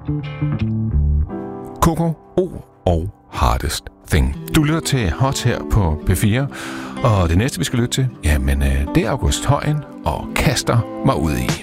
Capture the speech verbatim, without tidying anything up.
Coco O og Hardest Thing. Du lytter til Hot her på P fire, og det næste, vi skal lytte til, jamen, det er August Højen og Kaster mig ud i.